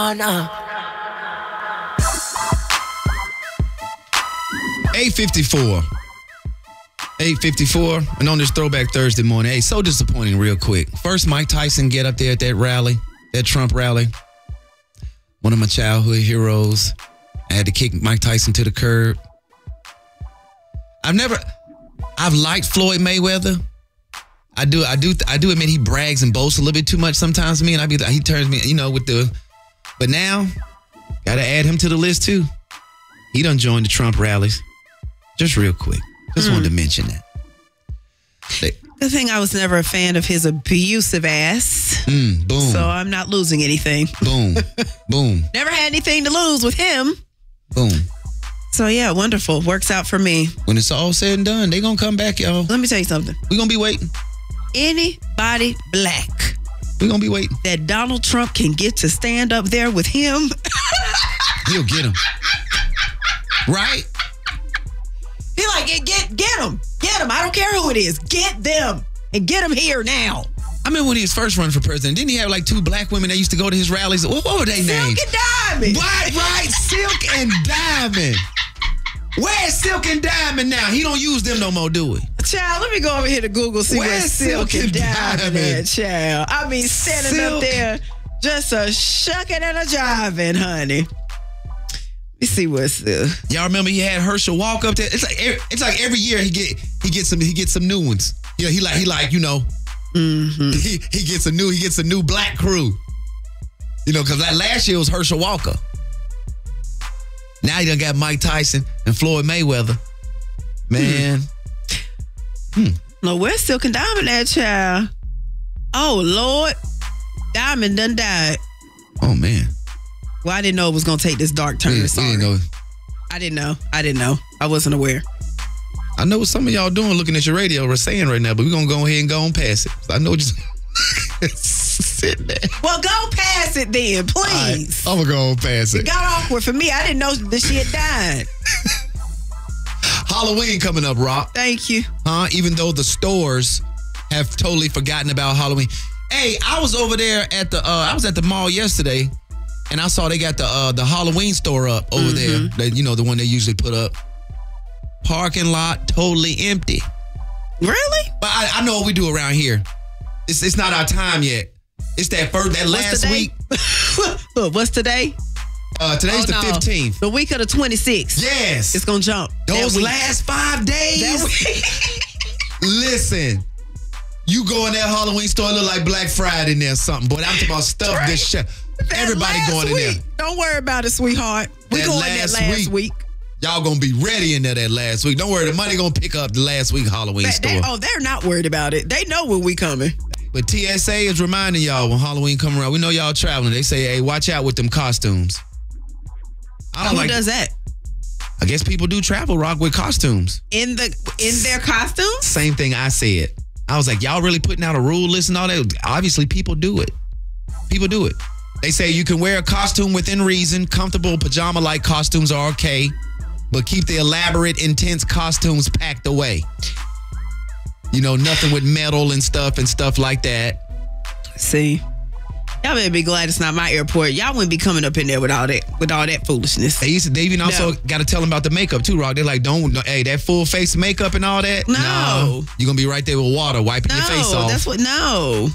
no. 8:54. 8:54. And on this Throwback Thursday morning, hey, so disappointing real quick. First, Mike Tyson get up there at that rally, that Trump rally. One of my childhood heroes. I had to kick Mike Tyson to the curb. I've liked Floyd Mayweather. I do admit he brags and boasts a little bit too much sometimes to me, and he turns me, but now, gotta add him to the list too. He done joined the Trump rallies. Just real quick. Just wanted to mention that. The thing, I was never a fan of his abusive ass. Boom. So I'm not losing anything. Boom. Boom. Never had anything to lose with him. Boom. So yeah, wonderful. Works out for me. When it's all said and done, they gonna come back, y'all. Let me tell you something. We gonna be waiting. Anybody black We gonna be waiting. that Donald Trump can get to stand up there with him, He'll get him. Right? he like, get him. Get him. I don't care who it is. Get them. And get him here now. I remember when he was first running for president, didn't he have like 2 black women that used to go to his rallies? What were they named? Silk and Diamond. Right. Silk and Diamond. Where's Silk and Diamond now? He don't use them no more, do we? Child, let me go over here to Google, see where Where's Silk and Diamond Diamond? at, child. I mean, standing up Silk. there, just a shucking and a jiving, honey. Let me see what's Y'all remember he had Herschel Walker up there? It's like every year he gets some new ones. Yeah, he like Mm-hmm. he gets a new black crew. Because last year was Herschel Walker. Now he done got Mike Tyson and Floyd Mayweather. Man. No, where's Silk and Diamond at, child? Oh, Lord. Diamond done died. Oh, man. Well, I didn't know it was going to take this dark turn. Sorry. I didn't know. I wasn't aware. I know what some of y'all doing looking at your radio or saying right now, but we're going to go ahead and go on past it. I know just sitting there. Well, go past it then, please. I'm going to go on past it. It got awkward for me. I didn't know that she had died. Halloween coming up, Rock. Thank you. Even though the stores have totally forgotten about Halloween. Hey, I was over there at the mall yesterday, and I saw they got the Halloween store up over there. The one they usually put up. Parking lot totally empty. Really? But I know what we do around here. It's not our time yet. It's that last week. Look, what's today? Today's the 15th. The week of the 26th. Yes. It's going to jump. Those last 5 days. Listen, you go in that Halloween store, it look like Black Friday in there or something. But I'm talking about stuff right. this shit. Everybody going in there. Don't worry about it, sweetheart. We going there last week. Y'all gonna be ready in there that last week. Don't worry, the money gonna pick up the last week Halloween store. They're not worried about it. They know when we coming. But TSA is reminding y'all when Halloween come around. We know y'all traveling. They say, hey, watch out with them costumes. Who does that? I guess people do travel, Rock, with costumes. In their costumes? Same thing I said. I was like, y'all really putting out a rule list and all that? Obviously, people do it. People do it. They say you can wear a costume within reason. Comfortable pajama-like costumes are okay. But keep the elaborate, intense costumes packed away. Nothing with metal and stuff like that. See, y'all better be glad it's not my airport. Y'all wouldn't be coming up in there with all that foolishness. They even also got to tell them about the makeup too, Rock. They're like, hey, that full face makeup and all that. No. You're gonna be right there with water wiping your face off. No.